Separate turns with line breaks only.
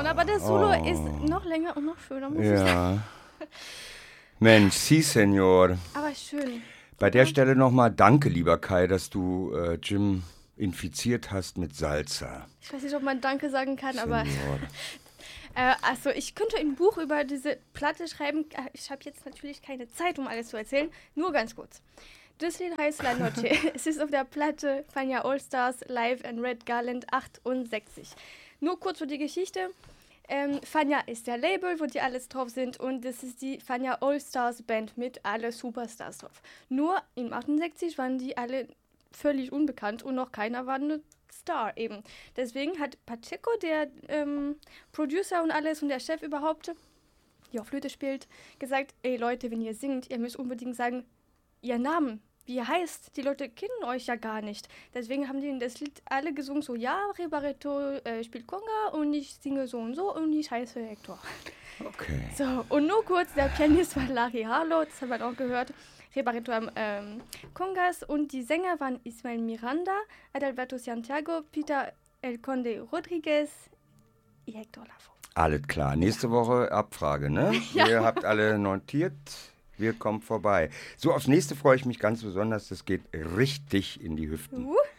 aber der Solo ist noch länger und noch schöner, muss ich sagen.
Mensch, si, Senor.
Aber schön.
Bei der Stelle nochmal danke, lieber Kai, dass du Jim infiziert hast mit Salsa.
Ich weiß nicht, ob man Danke sagen kann,
Senor.
aber also ich könnte ein Buch über diese Platte schreiben. Ich habe jetzt natürlich keine Zeit, um alles zu erzählen. Nur ganz kurz. Das Lied heißt La Noche. Es ist auf der Platte Fania All Stars Live in Red Garland 68. Nur kurz für die Geschichte. Fania ist der Label, wo die alles drauf sind, und das ist die Fania All Stars Band mit alle Superstars drauf. Nur im 68 waren die alle völlig unbekannt und noch keiner war eine Star eben. Deswegen hat Pacheco, der Producer und alles und der Chef überhaupt, die auch Flöte spielt, gesagt, ey Leute, wenn ihr singt, ihr müsst unbedingt sagen, ihr Namen, wie ihr heißt. Die Leute kennen euch ja gar nicht. Deswegen haben die in das Lied alle gesungen, so, ja, Rebareto spielt Conga und ich singe so und ich heiße Hector.
Okay.
So, und nur kurz, der Pianist war Larry Harlow, das haben wir auch gehört. Rebareto am Congas, und die Sänger waren Ismael Miranda, Adalberto Santiago, Peter El Conde Rodriguez, Hector Lavoe.
Alles klar. Nächste Woche Abfrage, ne?
Ja.
Ihr habt alle notiert. Wir kommen vorbei. So, aufs nächste freue ich mich ganz besonders. Das geht richtig in die Hüften.